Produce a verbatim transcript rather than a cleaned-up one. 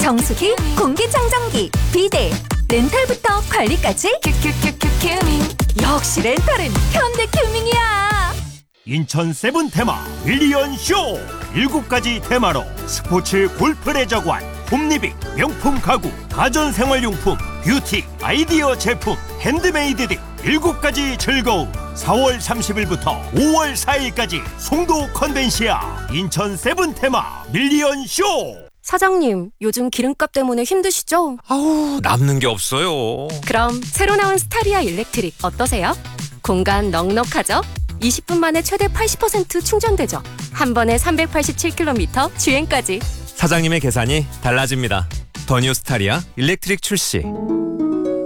정수기, 공기청정기, 비데, 렌탈부터 관리까지 큐큐큐큐 큐밍. 역시 렌탈은 현대큐밍이야. 인천 세븐 테마 밀리언 쇼! 일곱 가지 테마로 스포츠 골프 레저관, 홈리빙, 명품 가구, 가전생활용품, 뷰티, 아이디어 제품, 핸드메이드 등 일곱 가지 즐거움. 사월 삼십일부터 오월 사일까지 송도 컨벤시아 인천 세븐 테마 밀리언 쇼! 사장님, 요즘 기름값 때문에 힘드시죠? 아우, 남는 게 없어요. 그럼 새로 나온 스타리아 일렉트릭 어떠세요? 공간 넉넉하죠? 이십 분 만에 최대 팔십 퍼센트 충전되죠? 한 번에 삼백팔십칠 킬로미터 주행까지. 사장님의 계산이 달라집니다. 더 뉴 스타리아 일렉트릭 출시.